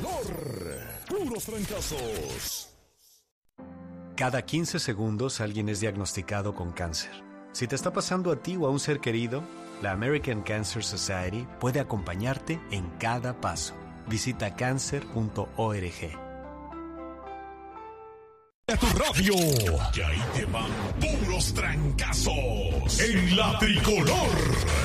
tricolor. Puros trancazos. Cada 15 segundos alguien es diagnosticado con cáncer. Si te está pasando a ti o a un ser querido, la American Cancer Society puede acompañarte en cada paso. Visita cancer.org. A tu radio, que ahí te van puros trancazos en la tricolor.